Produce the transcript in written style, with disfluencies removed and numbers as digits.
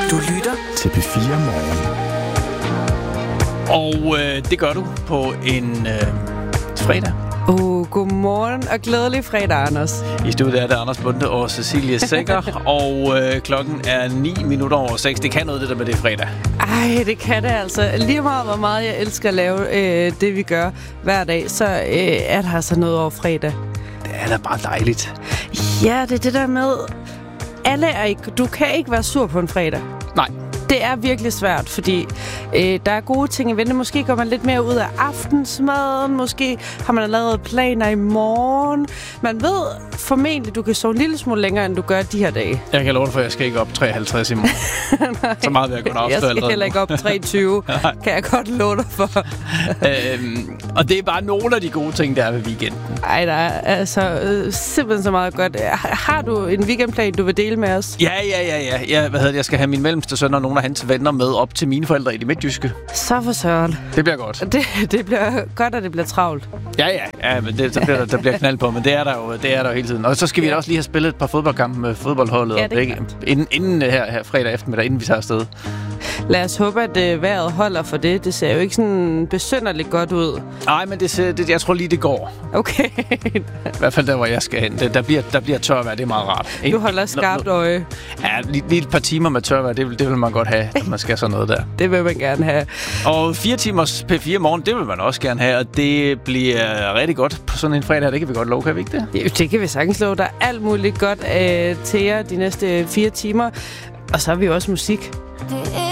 Du lytter til P4 Morgen. Og det gør du på en fredag. Godmorgen og glædelig fredag, Anders. I studiet er det Anders Bunde og Cecilie Sækker, og klokken er 6:09. Det kan noget, det der med det fredag. Ej, det kan det altså. Lige meget, hvor meget jeg elsker at lave det, vi gør hver dag, så er der altså noget over fredag. Det er da bare dejligt. Ja, det er det der med... Du kan ikke være sur på en fredag. Nej. Det er virkelig svært, fordi der er gode ting i vente. Måske går man lidt mere ud af aftensmaden. Måske har man lavet planer i morgen. Man ved formentlig, du kan sove en lille smule længere, end du gør de her dage. Jeg kan love dig for, at jeg skal ikke op 53 i morgen. Så meget vil jeg kunne afsløre. Jeg skal heller ikke op 23, kan jeg godt love dig for. Og det er bare nogle af de gode ting, der er ved weekenden. Ej, der er altså simpelthen så meget godt. Har du en weekendplan, du vil dele med os? Ja. Jeg skal have min mellemste søn og nogle af hans venner med op til mine forældre i det midtjyske. Så for søren. Det bliver godt. Det bliver godt, at det bliver travlt. Ja, men der bliver knald på, men det er der jo hele tiden. Og så skal vi også lige have spillet et par fodboldkampe med fodboldholdet op, ikke? Inden her fredag eftermiddag, inden vi tager afsted. Lad os håbe, at vejret holder for det. Det ser jo ikke sådan besynderligt godt ud. Nej, men jeg tror lige, det går. Okay. I hvert fald der, hvor jeg skal hen. Der bliver tørvejr, det er meget rart. Du holder skarpt øje. Ja, lige et par timer med tørvejr, det vil man godt have, når man skal sådan noget der. Det vil man gerne have. Og 4 timers P4 morgen, det vil man også gerne have, og det bliver rigtig godt på sådan en fredag. Det kan vi godt love, kan vi ikke det? Det kan vi sagtens love. Der er alt muligt godt til jer de næste 4 timer. Og så har vi også musik.